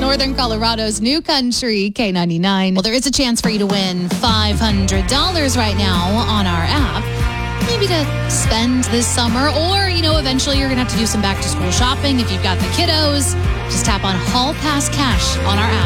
Northern Colorado's new country, K99. Well, there is a chance for you to win $500 right now on our app. Maybe to spend this summer, or, eventually you're going to have to do some back-to-school shopping if you've got the kiddos. Just tap on Hall Pass Cash on our app.